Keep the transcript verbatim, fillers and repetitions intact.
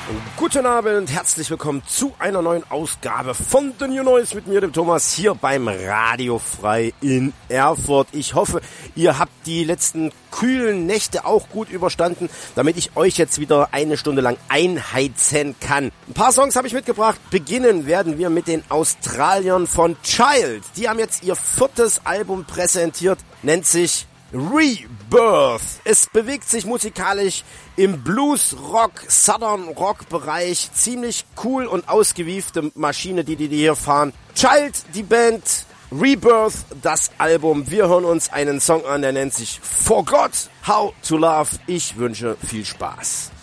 Guten Abend, herzlich willkommen zu einer neuen Ausgabe von The New Noise mit mir, dem Thomas, hier beim Radio Frei in Erfurt. Ich hoffe, ihr habt die letzten kühlen Nächte auch gut überstanden, damit ich euch jetzt wieder eine Stunde lang einheizen kann. Ein paar Songs habe ich mitgebracht. Beginnen werden wir mit den Australiern von Child. Die haben jetzt ihr viertes Album präsentiert, nennt sich Rebirth. Es bewegt sich musikalisch im Blues, Rock, Southern Rock Bereich. Ziemlich cool und ausgewiefte Maschine, die die hier fahren. Child, die Band, Rebirth, das Album. Wir hören uns einen Song an, der nennt sich Forgot How to Love. Ich wünsche viel Spaß.